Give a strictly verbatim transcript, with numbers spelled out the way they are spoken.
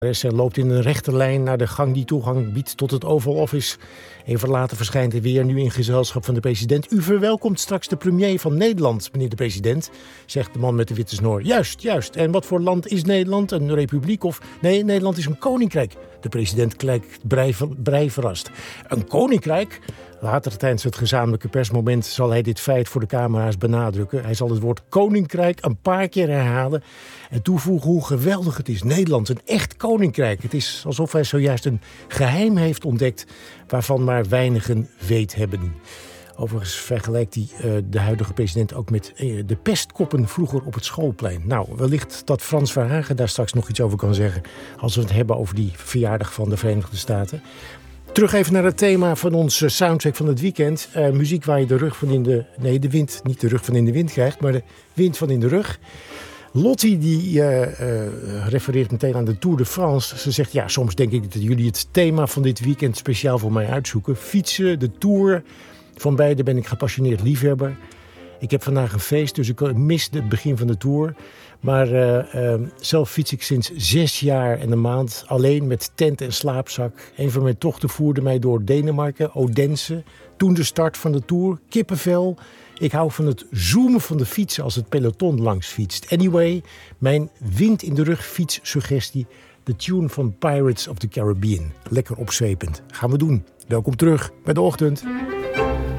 Hij loopt in een rechte lijn naar de gang die toegang biedt tot het Oval Office. Even later verschijnt hij weer, nu in gezelschap van de president. U verwelkomt straks de premier van Nederland, meneer de president, zegt de man met de witte snor. Juist, juist. En wat voor land is Nederland? Een republiek of... Nee, Nederland is een koninkrijk. De president kijkt brei, brei verrast. Een koninkrijk? Later tijdens het gezamenlijke persmoment zal hij dit feit voor de camera's benadrukken. Hij zal het woord koninkrijk een paar keer herhalen en toevoegen hoe geweldig het is. Nederland, een echt koninkrijk. Het is alsof hij zojuist een geheim heeft ontdekt waarvan maar weinigen weet hebben. Overigens vergelijkt hij uh, de huidige president ook met uh, de pestkoppen vroeger op het schoolplein. Nou, wellicht dat Frans Verhagen daar straks nog iets over kan zeggen als we het hebben over die verjaardag van de Verenigde Staten. Terug even naar het thema van onze soundtrack van het weekend. Uh, muziek waar je de rug van in de... Nee, de wind, niet de rug van in de wind krijgt, maar de wind van in de rug. Lottie die uh, uh, refereert meteen aan de Tour de France. Ze zegt, ja, soms denk ik dat jullie het thema van dit weekend speciaal voor mij uitzoeken. Fietsen, de Tour. Van beide ben ik gepassioneerd liefhebber. Ik heb vandaag een feest, dus ik mis het begin van de Tour. Maar uh, uh, zelf fiets ik sinds zes jaar en een maand alleen met tent en slaapzak. Een van mijn tochten voerde mij door Denemarken, Odense. Toen de start van de Tour, kippenvel. Ik hou van het zoomen van de fietsen als het peloton langs fietst. Anyway, mijn wind in de rug fiets suggestie. De tune van Pirates of the Caribbean. Lekker opzwepend. Gaan we doen. Welkom terug bij De Ochtend.